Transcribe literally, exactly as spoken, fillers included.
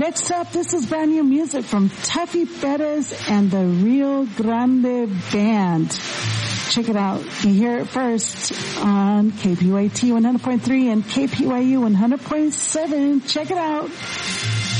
Next up, this is brand new music from Tuffy Perez and the Rio Grande Band. Check it out. You hear it first on K P Y T one hundred point three and K P Y U one hundred point seven. Check it out.